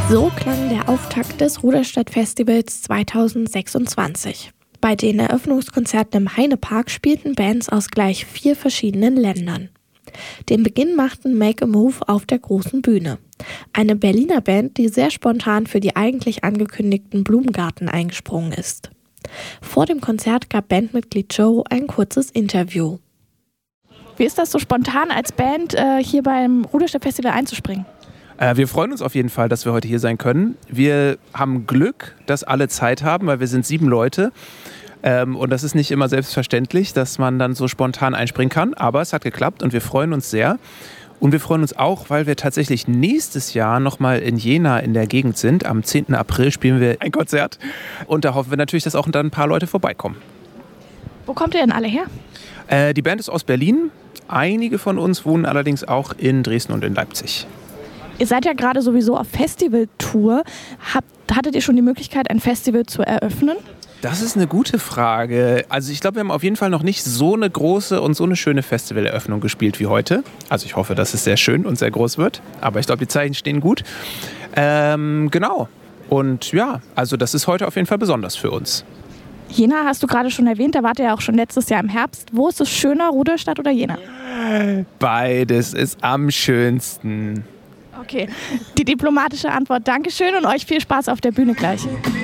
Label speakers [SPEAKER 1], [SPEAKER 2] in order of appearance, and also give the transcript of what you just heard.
[SPEAKER 1] So klang der Auftakt des Ruderstadt-Festivals 2026. Bei den Eröffnungskonzerten im Heinepark spielten Bands aus gleich 4 verschiedenen Ländern. Den Beginn machten Make a Move auf der großen Bühne. Eine Berliner Band, die sehr spontan für die eigentlich angekündigten Blumengarten eingesprungen ist. Vor dem Konzert gab Bandmitglied Joe ein kurzes Interview.
[SPEAKER 2] Wie ist das so spontan als Band hier beim Ruderstadt-Festival einzuspringen?
[SPEAKER 3] Wir freuen uns auf jeden Fall, dass wir heute hier sein können. Wir haben Glück, dass alle Zeit haben, weil wir sind 7 Leute. Und das ist nicht immer selbstverständlich, dass man dann so spontan einspringen kann. Aber es hat geklappt und wir freuen uns sehr. Und wir freuen uns auch, weil wir tatsächlich nächstes Jahr nochmal in Jena in der Gegend sind. Am 10. April spielen wir ein Konzert. Und da hoffen wir natürlich, dass auch dann ein paar Leute vorbeikommen.
[SPEAKER 2] Wo kommt ihr denn alle her?
[SPEAKER 3] Die Band ist aus Berlin. Einige von uns wohnen allerdings auch in Dresden und in Leipzig.
[SPEAKER 2] Ihr seid ja gerade sowieso auf Festivaltour. Hattet ihr schon die Möglichkeit, ein Festival zu eröffnen?
[SPEAKER 3] Das ist eine gute Frage. Also ich glaube, wir haben auf jeden Fall noch nicht so eine große und so eine schöne Festivaleröffnung gespielt wie heute. Also ich hoffe, dass es sehr schön und sehr groß wird. Aber ich glaube, die Zeichen stehen gut. Genau. Und ja, also das ist heute auf jeden Fall besonders für uns.
[SPEAKER 2] Jena hast du gerade schon erwähnt, da wart ihr ja auch schon letztes Jahr im Herbst. Wo ist es schöner, Ruderstadt oder Jena?
[SPEAKER 3] Beides ist am schönsten.
[SPEAKER 2] Okay, die diplomatische Antwort. Dankeschön und euch viel Spaß auf der Bühne gleich.